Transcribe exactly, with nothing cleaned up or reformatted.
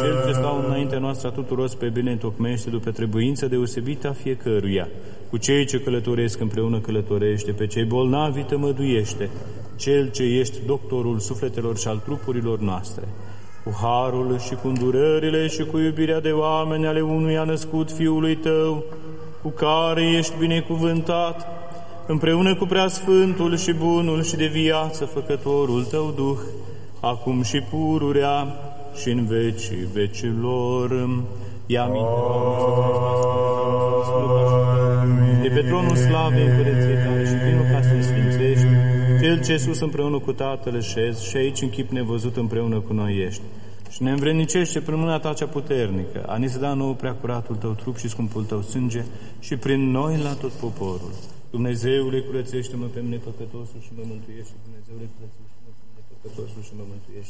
Cel ce stau înaintea noastră a tuturor pe bine întocmește după trebuință deosebită a fiecăruia. Cu cei ce călătoresc împreună călătorește, pe cei bolnavi tămăduiește, Cel ce ești doctorul sufletelor și al trupurilor noastre. Cu harul și cu îndurările și cu iubirea de oameni ale unuia născut Fiului Tău, cu care ești binecuvântat, împreună cu Preasfântul și Bunul și de viață Făcătorul Tău Duh, acum și pururea și în vecii vecilor. Ia aminte, de pe tronul slavei împărăției Tale și vinul ca să-i sfințești, Cel ce sus împreună cu Tatăl șez și aici în chip nevăzut împreună cu noi ești. Și ne învrednicește prin mâna Ta cea puternică, a ni se da nouă prea curatul Tău trup și scumpul Tău sânge și prin noi la tot poporul. Dumnezeule, curățește-mă pe mine păcătosul și mă mântuiește. Dumnezeule, curățește-mă pe mine păcătosul și mă mântuiește.